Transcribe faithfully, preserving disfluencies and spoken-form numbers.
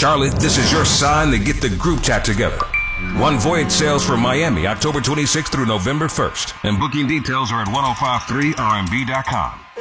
Charlotte, this is your sign to get the group chat together. One Voyage sails for Miami, October twenty-sixth through November first. And booking details are at ten fifty-three R M B dot com.